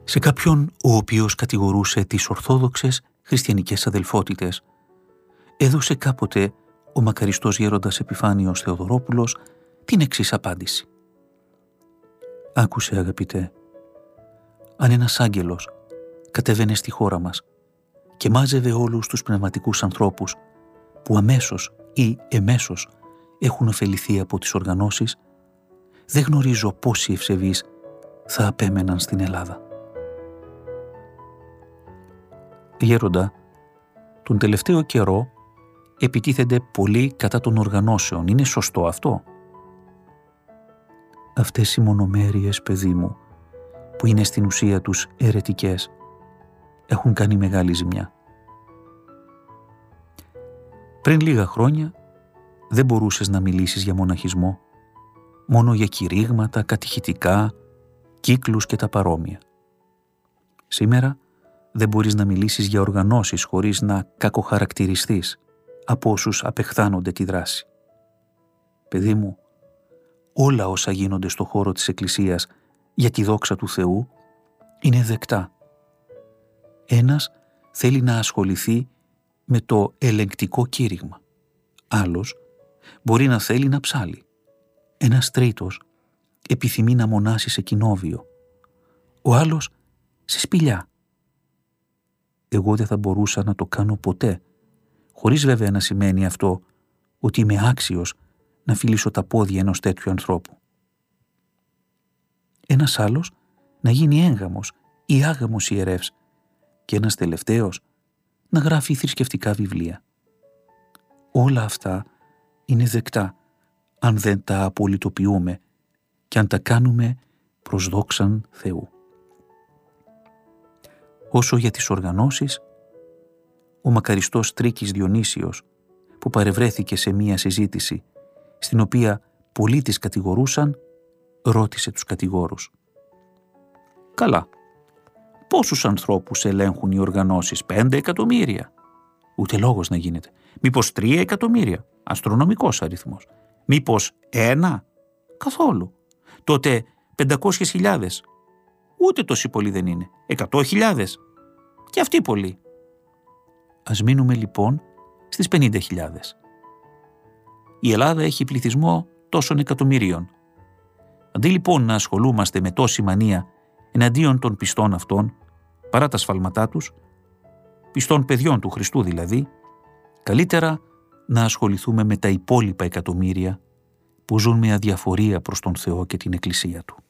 σε κάποιον ο οποίος κατηγορούσε τις ορθόδοξες χριστιανικές αδελφότητες, έδωσε κάποτε ο μακαριστός γέροντας Επιφάνιος Θεοδωρόπουλος την εξής απάντηση. «Άκουσε, αγαπητέ, αν ένας άγγελος κατέβαινε στη χώρα μας και μάζευε όλους τους πνευματικούς ανθρώπους που αμέσως ή εμέσως έχουν ωφεληθεί από τις οργανώσεις, δεν γνωρίζω πόσοι ευσεβείς θα απέμεναν στην Ελλάδα». Γέροντα, τον τελευταίο καιρό επιτίθενται πολύ κατά των οργανώσεων. Είναι σωστό αυτό? Αυτές οι μονομέρειες, παιδί μου, που είναι στην ουσία τους αιρετικές, έχουν κάνει μεγάλη ζημιά. Πριν λίγα χρόνια δεν μπορούσες να μιλήσεις για μοναχισμό, μόνο για κηρύγματα, κατηχητικά, κύκλους και τα παρόμοια. Σήμερα δεν μπορείς να μιλήσεις για οργανώσεις χωρίς να κακοχαρακτηριστείς από όσους απεχθάνονται τη δράση. Παιδί μου, όλα όσα γίνονται στο χώρο της Εκκλησίας για τη δόξα του Θεού είναι δεκτά. Ένας θέλει να ασχοληθεί με το ελεγκτικό κήρυγμα. Άλλος μπορεί να θέλει να ψάλει. Ένας τρίτος επιθυμεί να μονάσει σε κοινόβιο. Ο άλλος σε σπηλιά. Εγώ δεν θα μπορούσα να το κάνω ποτέ, χωρίς βέβαια να σημαίνει αυτό ότι είμαι άξιος να φιλήσω τα πόδια ενός τέτοιου ανθρώπου. Ένας άλλος να γίνει έγγαμος ή άγαμος ιερεύς και ένας τελευταίος να γράφει θρησκευτικά βιβλία. Όλα αυτά είναι δεκτά αν δεν τα απολυτοποιούμε και αν τα κάνουμε προς δόξαν Θεού. Όσο για τις οργανώσεις, ο μακαριστός Τρίκης Διονύσιος, που παρευρέθηκε σε μία συζήτηση στην οποία πολλοί τις κατηγορούσαν, ρώτησε τους κατηγόρους. «Καλά, πόσους ανθρώπους ελέγχουν οι οργανώσεις? 5 εκατομμύρια. Ούτε λόγος να γίνεται. Μήπως 3 εκατομμύρια? Αστρονομικός αριθμός. Μήπως 1? Καθόλου. Τότε 500.000. Ούτε τόσοι πολλοί δεν είναι. 100.000. Και αυτοί πολλοί. Ας μείνουμε λοιπόν στις 50.000. Η Ελλάδα έχει πληθυσμό τόσων εκατομμυρίων. Αντί λοιπόν να ασχολούμαστε με τόση μανία εναντίον των πιστών αυτών, παρά τα σφαλματά τους, πιστών παιδιών του Χριστού δηλαδή, καλύτερα να ασχοληθούμε με τα υπόλοιπα εκατομμύρια που ζουν με αδιαφορία προς τον Θεό και την Εκκλησία Του.